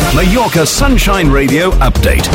Mallorca Sunshine Radio update.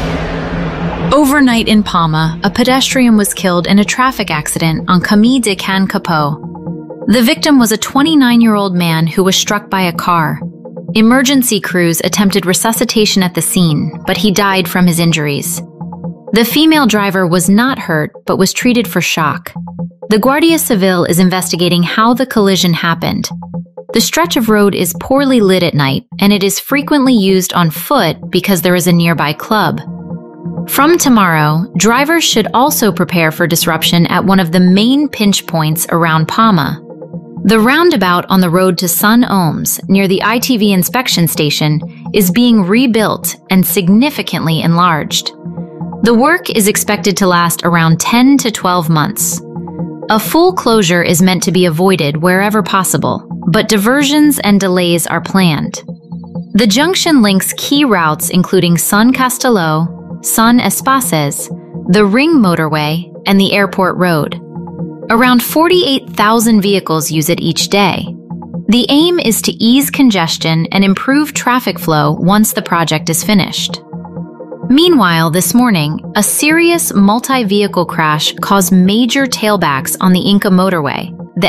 Overnight in Palma, a pedestrian was killed in a traffic accident on Camí de Can Capó. The victim was a 29-year-old man who was struck by a car. Emergency crews attempted resuscitation at the scene, but he died from his injuries. The female driver was not hurt, but was treated for shock. The Guardia Civil is investigating how the collision happened. The stretch of road is poorly lit at night, and it is frequently used on foot because there is a nearby club. From tomorrow, drivers should also prepare for disruption at one of the main pinch points around Palma. The roundabout on the road to Sun Oms, near the ITV inspection station, is being rebuilt and significantly enlarged. The work is expected to last around 10 to 12 months. A full closure is meant to be avoided wherever possible, but diversions and delays are planned. The junction links key routes including Sun Castelló, Sun Espases, the Ring Motorway, and the Airport Road. Around 48,000 vehicles use it each day. The aim is to ease congestion and improve traffic flow once the project is finished. Meanwhile, this morning, a serious multi-vehicle crash caused major tailbacks on the Inca motorway, the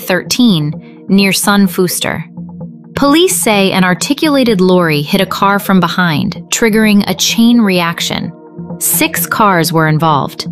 MA13, near Sun Fuster. Police say an articulated lorry hit a car from behind, triggering a chain reaction. 6 cars were involved.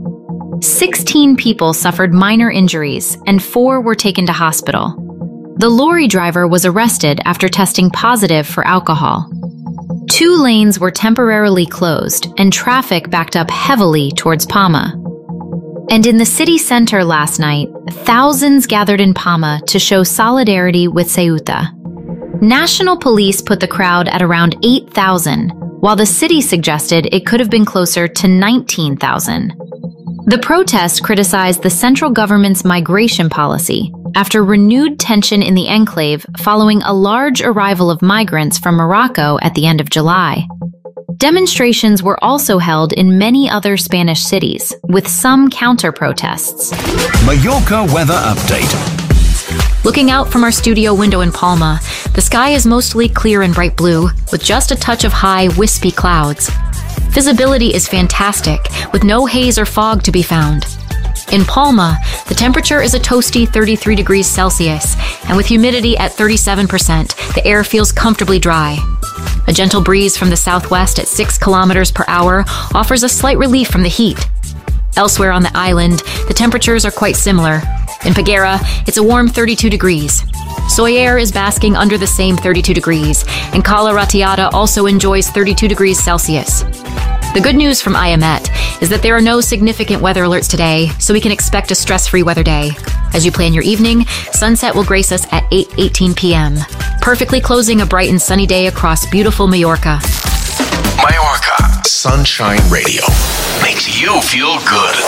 16 people suffered minor injuries, and 4 were taken to hospital. The lorry driver was arrested after testing positive for alcohol. 2 lanes were temporarily closed, and traffic backed up heavily towards Palma. And in the city center last night, thousands gathered in Palma to show solidarity with Ceuta. National police put the crowd at around 8,000, while the city suggested it could have been closer to 19,000. The protest criticized the central government's migration policy after renewed tension in the enclave following a large arrival of migrants from Morocco at the end of July. Demonstrations were also held in many other Spanish cities, with some counter-protests. Mallorca weather update. Looking out from our studio window in Palma, the sky is mostly clear and bright blue, with just a touch of high, wispy clouds. Visibility is fantastic, with no haze or fog to be found. In Palma, the temperature is a toasty 33 degrees Celsius, and with humidity at 37%, the air feels comfortably dry. A gentle breeze from the southwest at 6 kilometers per hour offers a slight relief from the heat. Elsewhere on the island, the temperatures are quite similar. In Peguera, it's a warm 32 degrees. Soller is basking under the same 32 degrees, and Cala Ratiada also enjoys 32 degrees Celsius. The good news from IMET is that there are no significant weather alerts today, so we can expect a stress-free weather day. As you plan your evening, sunset will grace us at 8:18 p.m., perfectly closing a bright and sunny day across beautiful Mallorca. Mallorca Sunshine Radio makes you feel good.